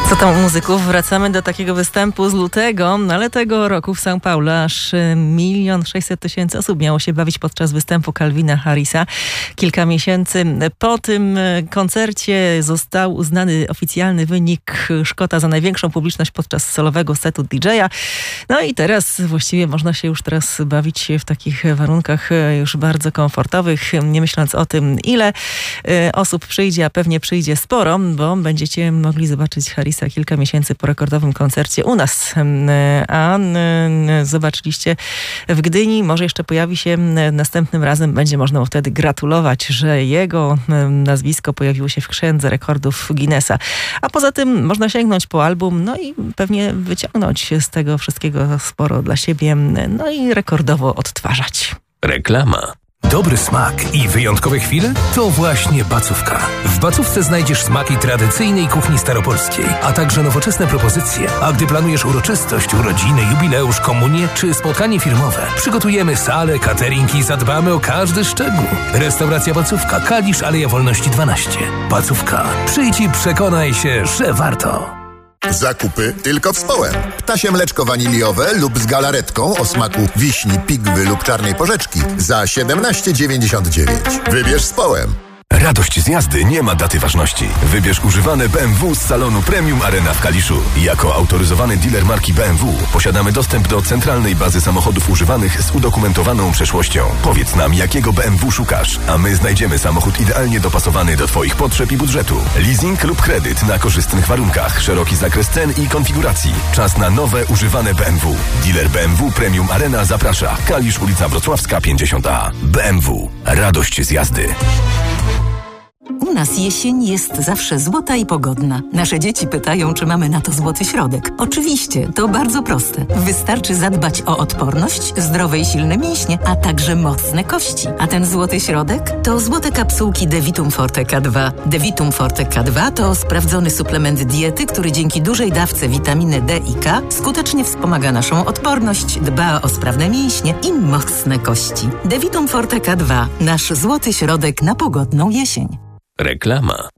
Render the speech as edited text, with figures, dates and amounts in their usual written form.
Co tam u muzyków? Wracamy do takiego występu z lutego, ale tego roku w São Paulo aż 1 600 000 osób miało się bawić podczas występu Calvina Harrisa. Kilka miesięcy po tym koncercie został uznany oficjalny wynik Szkota za największą publiczność podczas solowego setu DJ-a. No i teraz właściwie można się już teraz bawić w takich warunkach już bardzo komfortowych, nie myśląc o tym, ile osób przyjdzie, a pewnie przyjdzie sporo, bo będziecie mogli zobaczyć Harrisa kilka miesięcy po rekordowym koncercie u nas. A zobaczyliście w Gdyni, może jeszcze pojawi się następnym razem, będzie można mu wtedy gratulować, że jego nazwisko pojawiło się w księdze rekordów Guinnessa. A poza tym można sięgnąć po album, no i pewnie wyciągnąć z tego wszystkiego sporo dla siebie, no i rekordowo odtwarzać. Reklama. Dobry smak i wyjątkowe chwile? To właśnie Bacówka. W Bacówce znajdziesz smaki tradycyjnej kuchni staropolskiej, a także nowoczesne propozycje. A gdy planujesz uroczystość, urodziny, jubileusz, komunię czy spotkanie firmowe, przygotujemy salę, catering i zadbamy o każdy szczegół. Restauracja Bacówka, Kalisz, Aleja Wolności 12. Bacówka. Przyjdź i przekonaj się, że warto. Zakupy tylko w Społem. Ptasie mleczko waniliowe lub z galaretką o smaku wiśni, pigwy lub czarnej porzeczki za 17,99. Wybierz Społem. Radość z jazdy nie ma daty ważności. Wybierz używane BMW z salonu Premium Arena w Kaliszu. Jako autoryzowany dealer marki BMW posiadamy dostęp do centralnej bazy samochodów używanych z udokumentowaną przeszłością. Powiedz nam, jakiego BMW szukasz, a my znajdziemy samochód idealnie dopasowany do Twoich potrzeb i budżetu. Leasing lub kredyt na korzystnych warunkach, szeroki zakres cen i konfiguracji. Czas na nowe, używane BMW. Dealer BMW Premium Arena zaprasza. Kalisz, ulica Wrocławska 50A. BMW. Radość z jazdy. U nas jesień jest zawsze złota i pogodna. Nasze dzieci pytają, czy mamy na to złoty środek. Oczywiście, to bardzo proste. Wystarczy zadbać o odporność, zdrowe i silne mięśnie, a także mocne kości. A ten złoty środek to złote kapsułki Devitum Forte K2. Devitum Forte K2 to sprawdzony suplement diety, który dzięki dużej dawce witaminy D i K skutecznie wspomaga naszą odporność, dba o sprawne mięśnie i mocne kości. Devitum Forte K2. Nasz złoty środek na pogodną jesień. Reklama.